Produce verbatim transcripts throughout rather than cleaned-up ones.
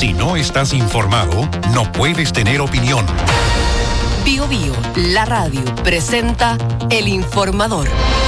Si no estás informado, no puedes tener opinión. Bio Bio, la radio, presenta El Informador.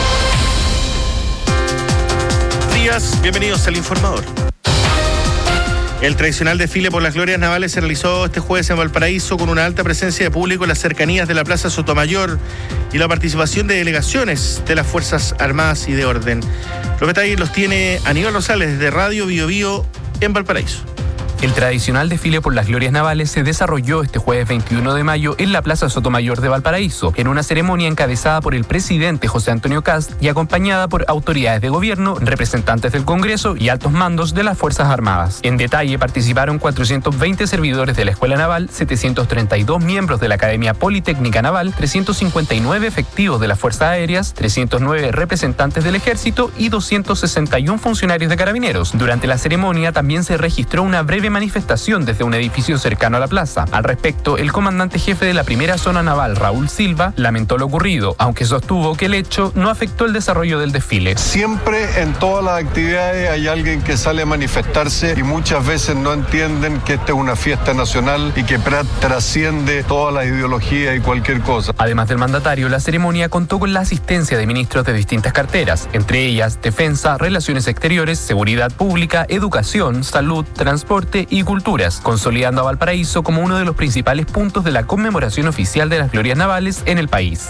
Buenos días, bienvenidos al Informador. El tradicional desfile por las glorias navales se realizó este jueves en Valparaíso con una alta presencia de público en las cercanías de la Plaza Sotomayor y la participación de delegaciones de las Fuerzas Armadas y de Orden. Los detalles los tiene Aníbal Rosales desde Radio Bio Bio en Valparaíso. El tradicional desfile por las glorias navales se desarrolló este jueves veintiuno de mayo en la Plaza Sotomayor de Valparaíso, en una ceremonia encabezada por el presidente José Antonio Kast y acompañada por autoridades de gobierno, representantes del Congreso y altos mandos de las Fuerzas Armadas. En detalle participaron cuatrocientos veinte servidores de la Escuela Naval, setecientos treinta y dos miembros de la Academia Politécnica Naval, trescientos cincuenta y nueve efectivos de las Fuerzas Aéreas, trescientos nueve representantes del Ejército y doscientos sesenta y uno funcionarios de Carabineros. Durante la ceremonia también se registró una breve manifestación desde un edificio cercano a la plaza. Al respecto, el comandante jefe de la primera zona naval, Raúl Silva, lamentó lo ocurrido, aunque sostuvo que el hecho no afectó el desarrollo del desfile. Siempre en todas las actividades hay alguien que sale a manifestarse y muchas veces no entienden que esta es una fiesta nacional y que trasciende toda la ideología y cualquier cosa. Además del mandatario, la ceremonia contó con la asistencia de ministros de distintas carteras, entre ellas Defensa, Relaciones Exteriores, Seguridad Pública, Educación, Salud, Transporte y Culturas, consolidando a Valparaíso como uno de los principales puntos de la conmemoración oficial de las glorias navales en el país.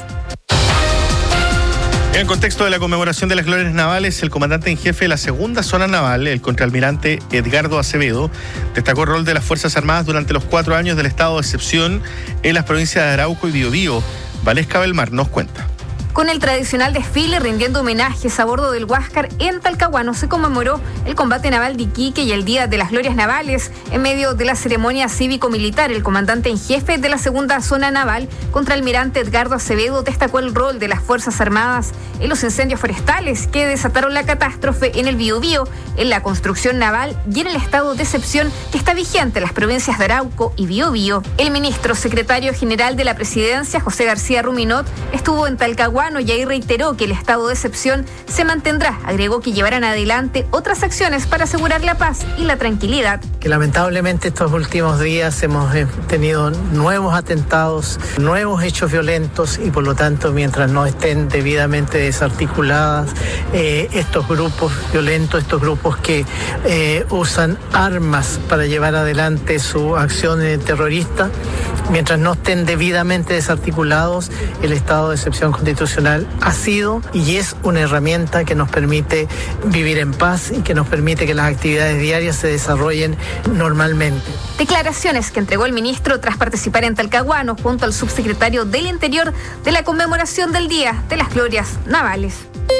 En el contexto de la conmemoración de las glorias navales, el comandante en jefe de la segunda zona naval, el contraalmirante Edgardo Acevedo, destacó el rol de las Fuerzas Armadas durante los cuatro años del estado de excepción en las provincias de Arauco y Biobío. Valesca Belmar nos cuenta. Con el tradicional desfile rindiendo homenajes a bordo del Huáscar en Talcahuano se conmemoró el combate naval de Iquique y el Día de las Glorias Navales. En medio de la ceremonia cívico-militar, el comandante en jefe de la segunda zona naval, contraalmirante Edgardo Acevedo, destacó el rol de las Fuerzas Armadas en los incendios forestales que desataron la catástrofe en el Biobío, en la construcción naval y en el estado de excepción que está vigente en las provincias de Arauco y Biobío. El ministro secretario general de la presidencia, José García Ruminot, estuvo en Talcahuano y ahí reiteró que el estado de excepción se mantendrá. Agregó que llevarán adelante otras acciones para asegurar la paz y la tranquilidad. Que lamentablemente estos últimos días hemos tenido nuevos atentados, nuevos hechos violentos y por lo tanto mientras no estén debidamente desarticuladas eh, estos grupos violentos, estos grupos que eh, usan armas para llevar adelante su acción terrorista, mientras no estén debidamente desarticulados, el estado de excepción constitucional ha sido y es una herramienta que nos permite vivir en paz y que nos permite que las actividades diarias se desarrollen normalmente. Declaraciones que entregó el ministro tras participar en Talcahuano junto al subsecretario del Interior de la conmemoración del Día de las Glorias Navales.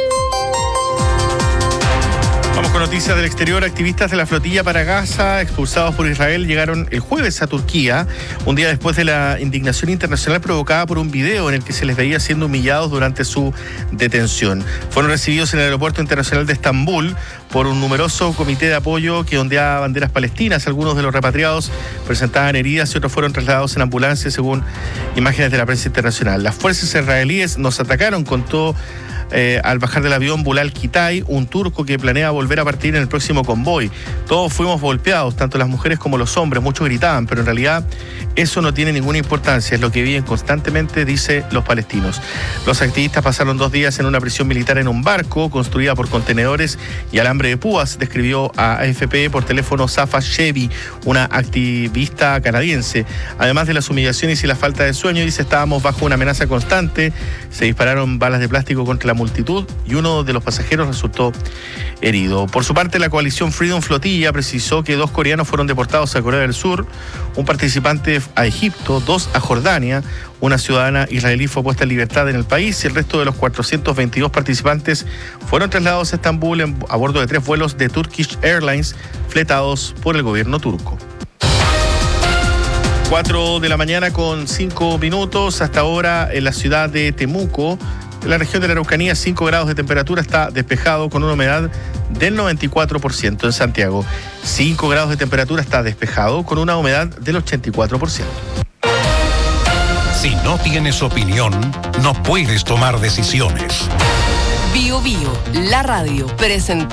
Vamos con noticias del exterior. Activistas de la flotilla para Gaza, expulsados por Israel, llegaron el jueves a Turquía, un día después de la indignación internacional provocada por un video en el que se les veía siendo humillados durante su detención. Fueron recibidos en el aeropuerto internacional de Estambul por un numeroso comité de apoyo que ondeaba banderas palestinas. Algunos de los repatriados presentaban heridas y otros fueron trasladados en ambulancia, según imágenes de la prensa internacional. Las fuerzas israelíes nos atacaron, contó Eh, al bajar del avión Bulal Kitay, un turco que planea volver a partir en el próximo convoy. Todos fuimos golpeados, tanto las mujeres como los hombres, muchos gritaban, pero en realidad eso no tiene ninguna importancia, es lo que viven constantemente, dice los palestinos. Los activistas pasaron dos días en una prisión militar en un barco construida por contenedores y alambre de púas, describió a A F P por teléfono Safa Chevy, una activista canadiense. Además de las humillaciones y la falta de sueño, dice, estábamos bajo una amenaza constante, se dispararon balas de plástico contra la multitud y uno de los pasajeros resultó herido. Por su parte, la coalición Freedom Flotilla precisó que dos coreanos fueron deportados a Corea del Sur, un participante a Egipto, dos a Jordania, una ciudadana israelí fue puesta en libertad en el país y el resto de los cuatrocientos veintidós participantes fueron trasladados a Estambul en, a bordo de tres vuelos de Turkish Airlines fletados por el gobierno turco. cuatro de la mañana con cinco minutos. Hasta ahora en la ciudad de Temuco, en la región de la Araucanía, cinco grados de temperatura, está despejado con una humedad del noventa y cuatro por ciento. En Santiago, cinco grados de temperatura, está despejado con una humedad del ochenta y cuatro por ciento. Si no tienes opinión, no puedes tomar decisiones. Bio Bio, la radio, presentó.